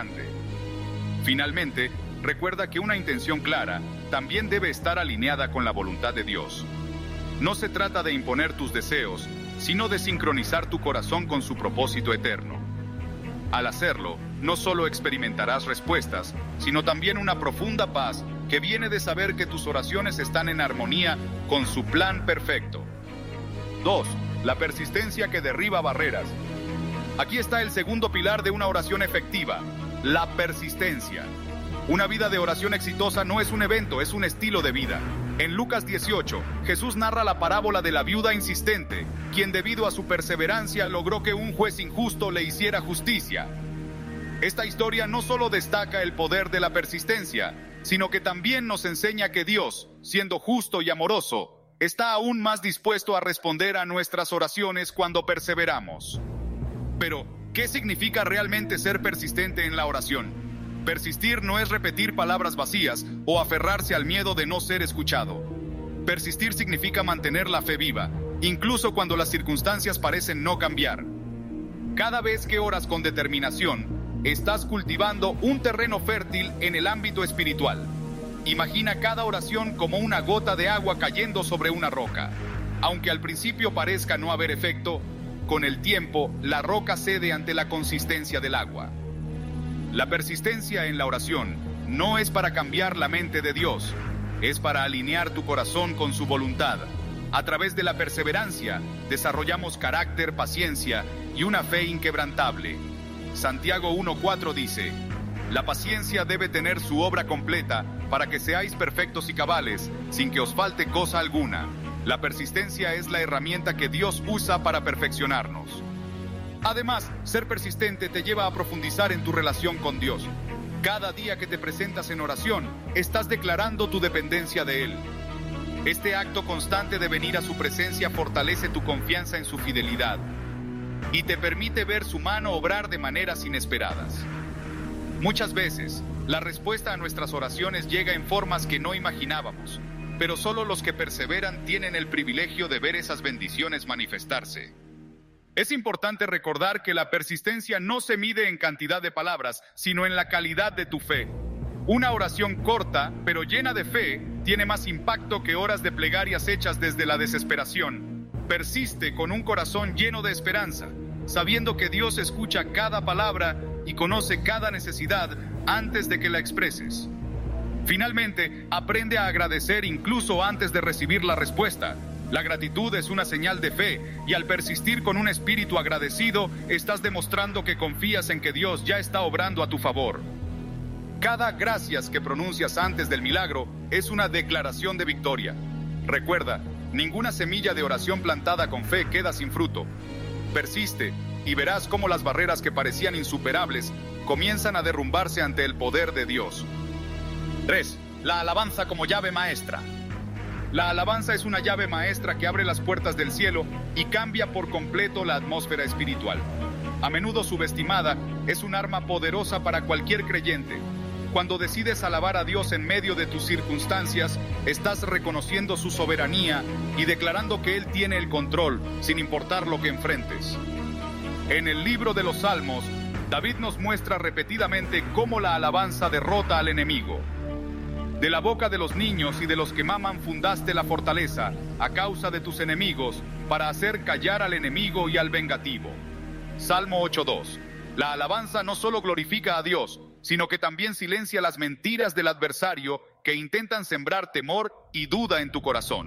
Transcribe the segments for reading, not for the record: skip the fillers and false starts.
adelante. Finalmente, recuerda que una intención clara también debe estar alineada con la voluntad de Dios. No se trata de imponer tus deseos, sino de sincronizar tu corazón con su propósito eterno. Al hacerlo, no solo experimentarás respuestas, sino también una profunda paz que viene de saber que tus oraciones están en armonía con su plan perfecto. 2. La persistencia que derriba barreras. Aquí está el segundo pilar de una oración efectiva: la persistencia. Una vida de oración exitosa no es un evento, es un estilo de vida. En Lucas 18, Jesús narra la parábola de la viuda insistente, quien debido a su perseverancia logró que un juez injusto le hiciera justicia. Esta historia no solo destaca el poder de la persistencia, sino que también nos enseña que Dios, siendo justo y amoroso, está aún más dispuesto a responder a nuestras oraciones cuando perseveramos. Pero, ¿qué significa realmente ser persistente en la oración? Persistir no es repetir palabras vacías o aferrarse al miedo de no ser escuchado. Persistir significa mantener la fe viva, incluso cuando las circunstancias parecen no cambiar. Cada vez que oras con determinación, estás cultivando un terreno fértil en el ámbito espiritual. Imagina cada oración como una gota de agua cayendo sobre una roca. Aunque al principio parezca no haber efecto, con el tiempo la roca cede ante la consistencia del agua. La persistencia en la oración no es para cambiar la mente de Dios, es para alinear tu corazón con su voluntad. A través de la perseverancia, desarrollamos carácter, paciencia y una fe inquebrantable. Santiago 1:4 dice: la paciencia debe tener su obra completa para que seáis perfectos y cabales, sin que os falte cosa alguna. La persistencia es la herramienta que Dios usa para perfeccionarnos. Además, ser persistente te lleva a profundizar en tu relación con Dios. Cada día que te presentas en oración, estás declarando tu dependencia de Él. Este acto constante de venir a su presencia fortalece tu confianza en su fidelidad y te permite ver su mano obrar de maneras inesperadas. Muchas veces, la respuesta a nuestras oraciones llega en formas que no imaginábamos, pero solo los que perseveran tienen el privilegio de ver esas bendiciones manifestarse. Es importante recordar que la persistencia no se mide en cantidad de palabras, sino en la calidad de tu fe. Una oración corta, pero llena de fe, tiene más impacto que horas de plegarias hechas desde la desesperación. Persiste con un corazón lleno de esperanza, sabiendo que Dios escucha cada palabra y conoce cada necesidad antes de que la expreses. Finalmente, aprende a agradecer incluso antes de recibir la respuesta. La gratitud es una señal de fe, y al persistir con un espíritu agradecido, estás demostrando que confías en que Dios ya está obrando a tu favor. Cada gracias que pronuncias antes del milagro es una declaración de victoria. Recuerda, ninguna semilla de oración plantada con fe queda sin fruto. Persiste y verás cómo las barreras que parecían insuperables comienzan a derrumbarse ante el poder de Dios. 3. La alabanza como llave maestra. La alabanza es una llave maestra que abre las puertas del cielo y cambia por completo la atmósfera espiritual. A menudo subestimada, es un arma poderosa para cualquier creyente. Cuando decides alabar a Dios en medio de tus circunstancias, estás reconociendo su soberanía y declarando que Él tiene el control, sin importar lo que enfrentes. En el libro de los Salmos, David nos muestra repetidamente cómo la alabanza derrota al enemigo. De la boca de los niños y de los que maman fundaste la fortaleza, a causa de tus enemigos, para hacer callar al enemigo y al vengativo. Salmo 8:2. La alabanza no solo glorifica a Dios, sino que también silencia las mentiras del adversario que intentan sembrar temor y duda en tu corazón.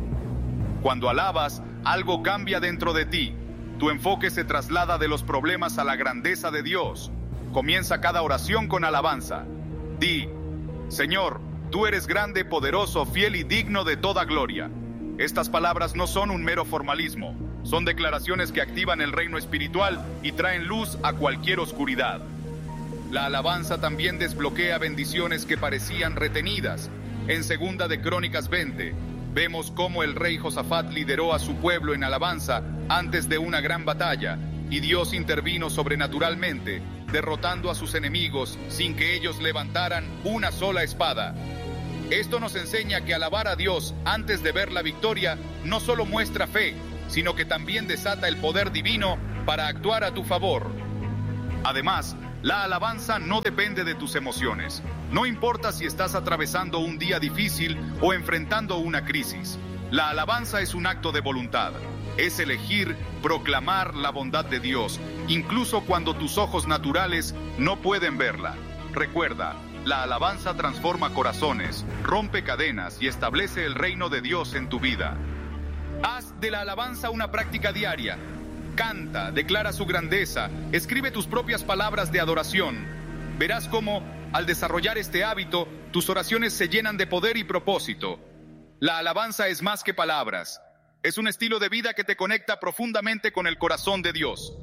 Cuando alabas, algo cambia dentro de ti. Tu enfoque se traslada de los problemas a la grandeza de Dios. Comienza cada oración con alabanza. Di: Señor, tú eres grande, poderoso, fiel y digno de toda gloria. Estas palabras no son un mero formalismo, son declaraciones que activan el reino espiritual y traen luz a cualquier oscuridad. La alabanza también desbloquea bendiciones que parecían retenidas. En 2 de Crónicas 20, vemos cómo el rey Josafat lideró a su pueblo en alabanza antes de una gran batalla, y Dios intervino sobrenaturalmente, derrotando a sus enemigos sin que ellos levantaran una sola espada. Esto nos enseña que alabar a Dios antes de ver la victoria no solo muestra fe, sino que también desata el poder divino para actuar a tu favor. Además, La alabanza no depende de tus emociones. No importa si estás atravesando un día difícil o enfrentando una crisis. La alabanza es un acto de voluntad. Es elegir proclamar la bondad de Dios, incluso cuando tus ojos naturales no pueden verla. Recuerda, la alabanza transforma corazones, rompe cadenas y establece el reino de Dios en tu vida. Haz de la alabanza una práctica diaria. Canta, declara su grandeza, escribe tus propias palabras de adoración. Verás cómo, al desarrollar este hábito, tus oraciones se llenan de poder y propósito. La alabanza es más que palabras. Es un estilo de vida que te conecta profundamente con el corazón de Dios.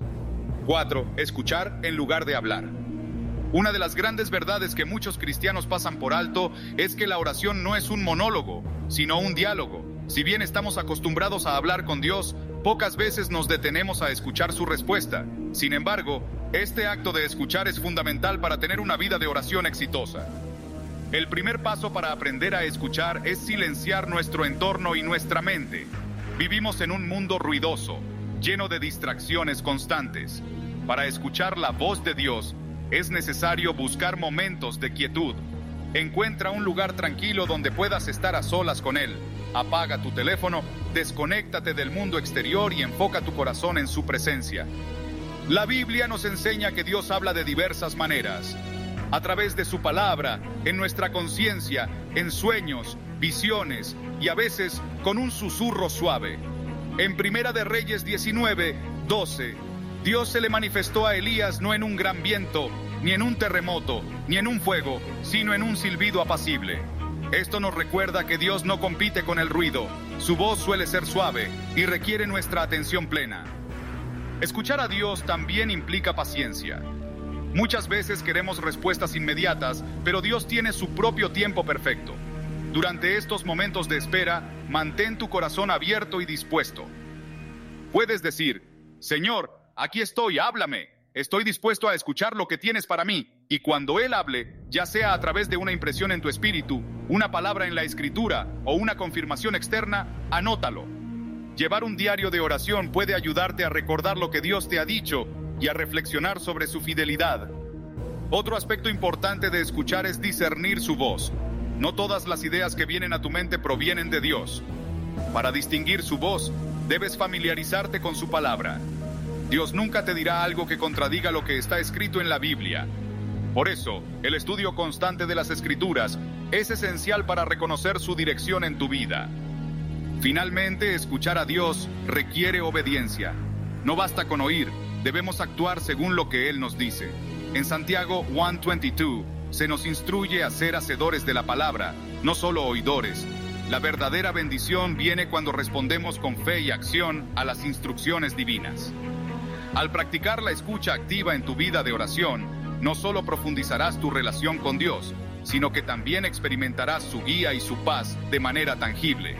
4. Escuchar en lugar de hablar. Una de las grandes verdades que muchos cristianos pasan por alto es que la oración no es un monólogo, sino un diálogo. Si bien estamos acostumbrados a hablar con Dios, pocas veces nos detenemos a escuchar su respuesta. Sin embargo, este acto de escuchar es fundamental para tener una vida de oración exitosa. El primer paso para aprender a escuchar es silenciar nuestro entorno y nuestra mente. Vivimos en un mundo ruidoso, lleno de distracciones constantes. Para escuchar la voz de Dios, es necesario buscar momentos de quietud. Encuentra un lugar tranquilo donde puedas estar a solas con Él. Apaga tu teléfono, desconéctate del mundo exterior y enfoca tu corazón en su presencia. La Biblia nos enseña que Dios habla de diversas maneras. A través de su palabra, en nuestra conciencia, en sueños, visiones y a veces con un susurro suave. En Primera de Reyes 19:12, Dios se le manifestó a Elías no en un gran viento, ni en un terremoto, ni en un fuego, sino en un silbido apacible. Esto nos recuerda que Dios no compite con el ruido. Su voz suele ser suave y requiere nuestra atención plena. Escuchar a Dios también implica paciencia. Muchas veces queremos respuestas inmediatas, pero Dios tiene su propio tiempo perfecto. Durante estos momentos de espera, mantén tu corazón abierto y dispuesto. Puedes decir: Señor, aquí estoy, háblame. Estoy dispuesto a escuchar lo que tienes para mí. Y cuando Él hable, ya sea a través de una impresión en tu espíritu, una palabra en la Escritura o una confirmación externa, anótalo. Llevar un diario de oración puede ayudarte a recordar lo que Dios te ha dicho y a reflexionar sobre su fidelidad. Otro aspecto importante de escuchar es discernir su voz. No todas las ideas que vienen a tu mente provienen de Dios. Para distinguir su voz, debes familiarizarte con su palabra. Dios nunca te dirá algo que contradiga lo que está escrito en la Biblia. Por eso, el estudio constante de las Escrituras es esencial para reconocer su dirección en tu vida. Finalmente, escuchar a Dios requiere obediencia. No basta con oír, debemos actuar según lo que Él nos dice. En Santiago 1:22 se nos instruye a ser hacedores de la palabra, no solo oidores. La verdadera bendición viene cuando respondemos con fe y acción a las instrucciones divinas. Al practicar la escucha activa en tu vida de oración, no solo profundizarás tu relación con Dios, sino que también experimentarás su guía y su paz de manera tangible.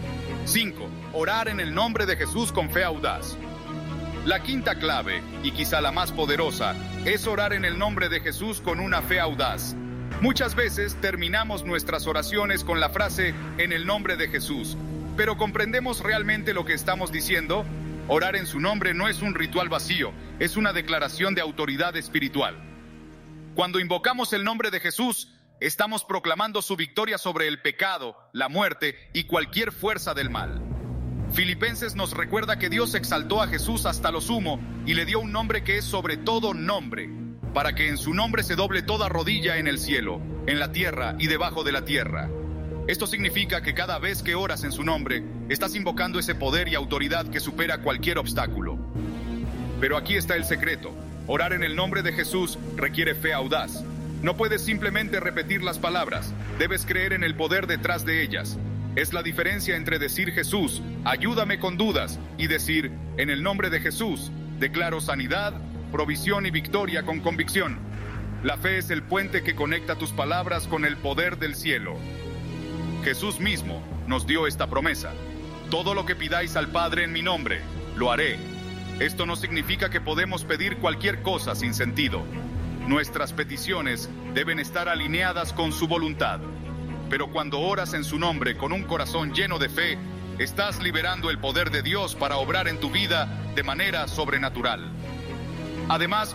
5. Orar en el nombre de Jesús con fe audaz. La quinta clave, y quizá la más poderosa, es orar en el nombre de Jesús con una fe audaz. Muchas veces terminamos nuestras oraciones con la frase «en el nombre de Jesús», pero ¿comprendemos realmente lo que estamos diciendo? Orar en su nombre no es un ritual vacío, es una declaración de autoridad espiritual. Cuando invocamos el nombre de Jesús, estamos proclamando su victoria sobre el pecado, la muerte y cualquier fuerza del mal. Filipenses nos recuerda que Dios exaltó a Jesús hasta lo sumo y le dio un nombre que es sobre todo nombre, para que en su nombre se doble toda rodilla en el cielo, en la tierra y debajo de la tierra. Esto significa que cada vez que oras en su nombre, estás invocando ese poder y autoridad que supera cualquier obstáculo. Pero aquí está el secreto. Orar en el nombre de Jesús requiere fe audaz. No puedes simplemente repetir las palabras, debes creer en el poder detrás de ellas. Es la diferencia entre decir Jesús, ayúdame con dudas, y decir, en el nombre de Jesús, declaro sanidad, provisión y victoria con convicción. La fe es el puente que conecta tus palabras con el poder del cielo. Jesús mismo nos dio esta promesa. Todo lo que pidáis al Padre en mi nombre, lo haré. Esto no significa que podemos pedir cualquier cosa sin sentido. Nuestras peticiones deben estar alineadas con su voluntad. Pero cuando oras en su nombre con un corazón lleno de fe, estás liberando el poder de Dios para obrar en tu vida de manera sobrenatural. Además,